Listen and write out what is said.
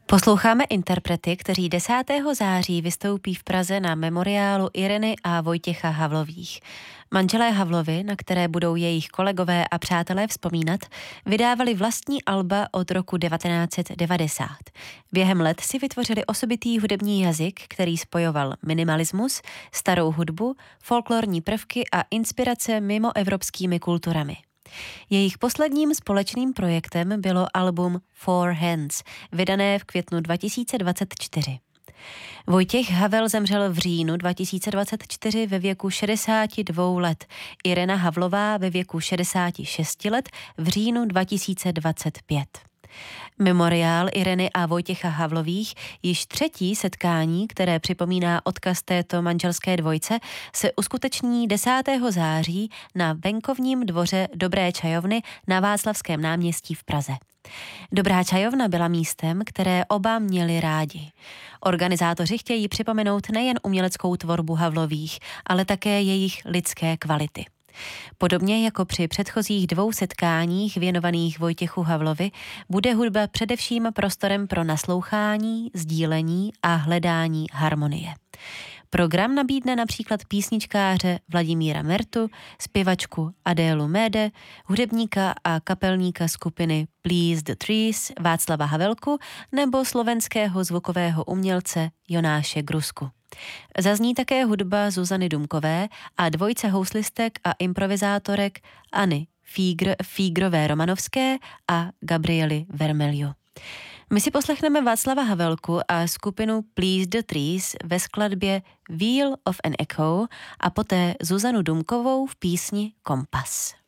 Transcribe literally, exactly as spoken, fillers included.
Posloucháme interprety, kteří desátého září vystoupí v Praze na memoriálu Ireny a Vojtěcha Havlových. Manželé Havlovi, na které budou jejich kolegové a přátelé vzpomínat, vydávali vlastní alba od roku devatenáct set devadesát. Během let si vytvořili osobitý hudební jazyk, který spojoval minimalismus, starou hudbu, folklorní prvky a inspirace mimoevropskými kulturami. Jejich posledním společným projektem bylo album Four Hands, vydané v květnu dva tisíce dvacet čtyři. Vojtěch Havel zemřel v říjnu dva tisíce dvacet čtyři ve věku šedesáti dvou let, Irena Havlová ve věku šedesáti šesti let v říjnu dva tisíce dvacet pět. Memoriál Ireny a Vojtěcha Havlových, již třetí setkání, které připomíná odkaz této manželské dvojce, se uskuteční desátého září na venkovním dvoře Dobré čajovny na Václavském náměstí v Praze. Dobrá čajovna byla místem, které oba měli rádi. Organizátoři chtějí připomenout nejen uměleckou tvorbu Havlových, ale také jejich lidské kvality. Podobně jako při předchozích dvou setkáních věnovaných Vojtěchu Havlovi, bude hudba především prostorem pro naslouchání, sdílení a hledání harmonie. Program nabídne například písničkáře Vladimíra Mertu, zpěvačku Adélu Méde, hudebníka a kapelníka skupiny Please the Trees Václava Havelku nebo slovenského zvukového umělce Jonáše Grusku. Zazní také hudba Zuzany Dumkové a dvojce houslistek a improvizátorek Anny Fígr, Fígrové Romanovské a Gabriely Vermelio. My si poslechneme Václava Havelku a skupinu Please the Trees ve skladbě Wheel of an Echo a poté Zuzanu Dumkovou v písni Kompas.